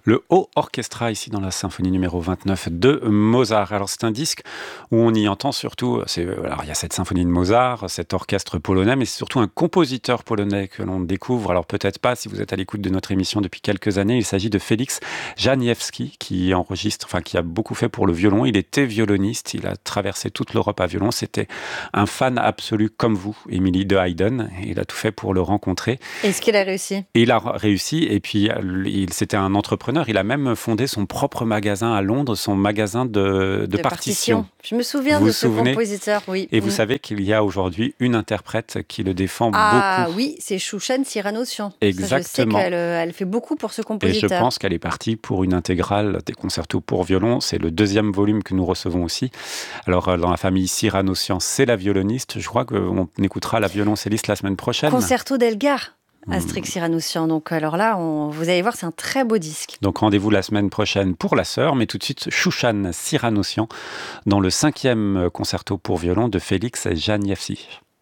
Le Haut Orchestra, ici dans la symphonie numéro 29 de Mozart. Alors c'est un disque où on y entend surtout, alors il y a cette symphonie de Mozart, cet orchestre polonais, mais c'est surtout un compositeur polonais que l'on découvre. Alors peut-être pas si vous êtes à l'écoute de notre émission depuis quelques années, il s'agit de Félix Janiewski qui qui a beaucoup fait pour le violon. Il était violoniste, il a traversé toute l'Europe à violon. C'était un fan absolu comme vous, Émilie de Haydn. Il a tout fait pour le rencontrer. Est-ce qu'il a réussi ? Et il a réussi, et puis c'était un entrepreneur. Il a même fondé son propre magasin à Londres, son magasin de partitions. Je me souviens vous de vous ce souvenez compositeur, oui. Et vous savez qu'il y a aujourd'hui une interprète qui le défend beaucoup. Ah oui, c'est Chouchan Cyranosian. Exactement. Ça, je sais qu'elle fait beaucoup pour ce Et compositeur. je pense qu'elle est partie pour une intégrale des concertos pour violon. C'est le 2e volume que nous recevons aussi. Alors, dans la famille Cyranosian, c'est la violoniste. Je crois qu'on écoutera la violoncelliste la semaine prochaine. Concerto d'Elgar. Astrix Cyranosian. Donc alors là, vous allez voir, c'est un très beau disque. Donc rendez-vous la semaine prochaine pour la sœur, mais tout de suite Chouchan Cyranosian dans le 5e concerto pour violon de Félix Janiewski.